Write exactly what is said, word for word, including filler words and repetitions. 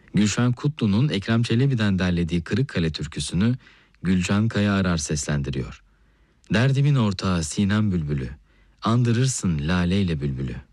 Gülşen Kutlu'nun Ekrem Çelebi'den derlediği Kırıkkale türküsünü Gülcan Kaya Arar seslendiriyor. Derdimin ortağı Sinem Bülbülü, andırırsın laleyle bülbülü.